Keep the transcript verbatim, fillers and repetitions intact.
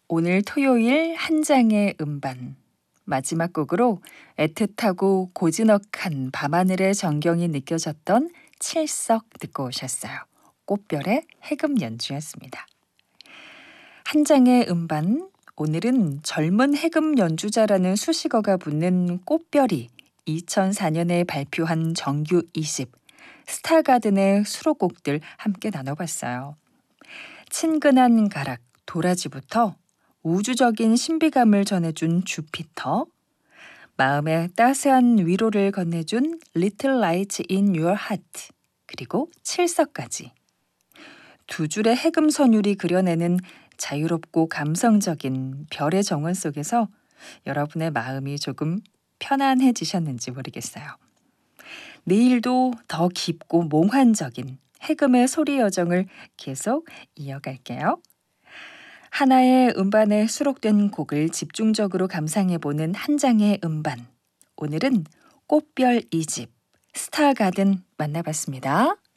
오늘 토요일 한 장의 음반. 마지막 곡으로 애틋하고 고즈넉한 밤하늘의 정경이 느껴졌던 칠석 듣고 오셨어요. 꽃별의 해금 연주였습니다. 한 장의 음반. 오늘은 젊은 해금 연주자라는 수식어가 붙는 꽃별이 이천사 년에 발표한 정규 이 집 스타가든의 수록곡들 함께 나눠봤어요. 친근한 가락 도라지부터 우주적인 신비감을 전해준 주피터, 마음에 따스한 위로를 건네준 Little Lights in Your Heart, 그리고 칠석까지. 두 줄의 해금 선율이 그려내는 자유롭고 감성적인 별의 정원 속에서 여러분의 마음이 조금 편안해지셨는지 모르겠어요. 내일도 더 깊고 몽환적인 해금의 소리 여정을 계속 이어갈게요. 하나의 음반에 수록된 곡을 집중적으로 감상해보는 한 장의 음반. 오늘은 꽃별 이 집 스타가든 만나봤습니다.